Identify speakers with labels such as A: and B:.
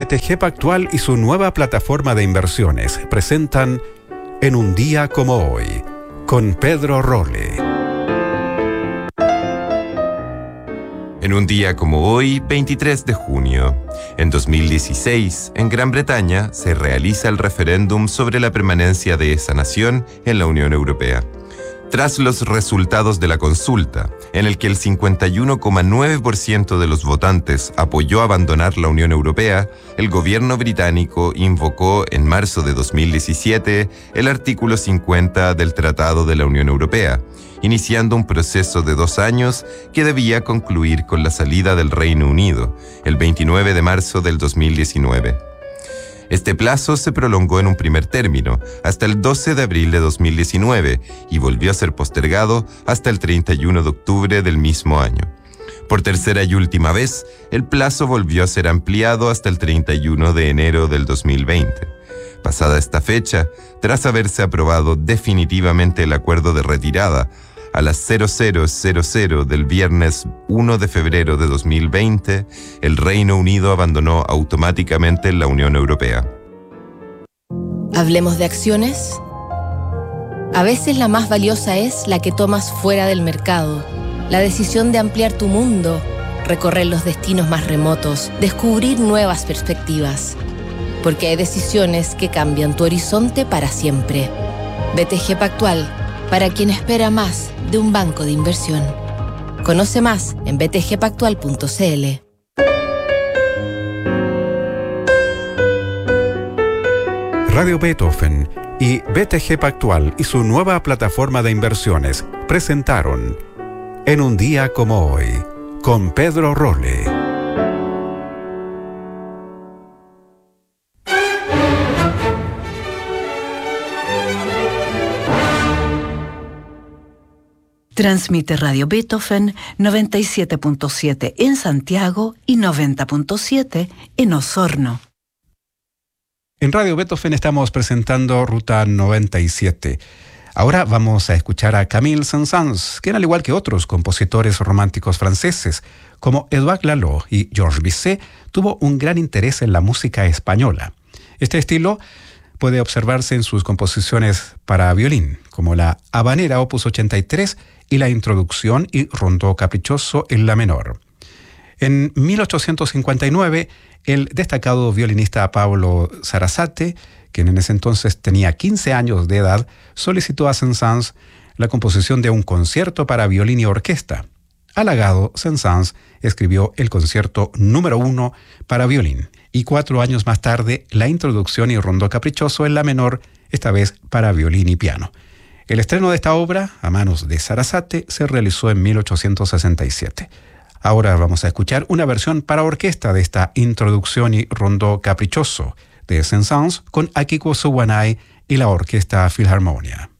A: BTG Pactual y su nueva plataforma de inversiones presentan En un día como hoy, con Pedro Rolle.
B: En un día como hoy, 23 de junio, en 2016, en Gran Bretaña se realiza el referéndum sobre la permanencia de esa nación en la Unión Europea. Tras los resultados de la consulta, en el que el 51,9% de los votantes apoyó abandonar la Unión Europea, el gobierno británico invocó en marzo de 2017 el artículo 50 del Tratado de la Unión Europea, iniciando un proceso de 2 años que debía concluir con la salida del Reino Unido, el 29 de marzo del 2019. Este plazo se prolongó en un primer término, hasta el 12 de abril de 2019, y volvió a ser postergado hasta el 31 de octubre del mismo año. Por tercera y última vez, el plazo volvió a ser ampliado hasta el 31 de enero del 2020. Pasada esta fecha, tras haberse aprobado definitivamente el acuerdo de retirada, a las 00:00 del viernes 1 de febrero de 2020, el Reino Unido abandonó automáticamente la Unión Europea.
C: ¿Hablemos de acciones? A veces la más valiosa es la que tomas fuera del mercado. La decisión de ampliar tu mundo, recorrer los destinos más remotos, descubrir nuevas perspectivas. Porque hay decisiones que cambian tu horizonte para siempre. BTG Pactual, para quien espera más de un banco de inversión. Conoce más en btgpactual.cl.
A: Radio Beethoven y BTG Pactual y su nueva plataforma de inversiones presentaron En un día como hoy, con Pedro Rolle.
D: Transmite Radio Beethoven 97.7 en Santiago y 90.7 en Osorno.
A: En Radio Beethoven estamos presentando Ruta 97. Ahora vamos a escuchar a Camille Saint-Saëns, quien al igual que otros compositores románticos franceses, como Édouard Lalo y Georges Bizet, tuvo un gran interés en la música española. Este estilo puede observarse en sus composiciones para violín, como la Habanera Opus 83 y la Introducción y Rondó Caprichoso en la menor. En 1859, el destacado violinista Pablo Sarasate, quien en ese entonces tenía 15 años de edad, solicitó a Saint-Saëns la composición de un concierto para violín y orquesta. Halagado, Saint-Saëns escribió el concierto número 1 para violín y 4 años más tarde la Introducción y Rondó Caprichoso en la menor, esta vez para violín y piano. El estreno de esta obra, a manos de Sarasate, se realizó en 1867. Ahora vamos a escuchar una versión para orquesta de esta Introducción y Rondó Caprichoso de Saint-Saëns con Akiko Suwanai y la Orquesta Philharmonia.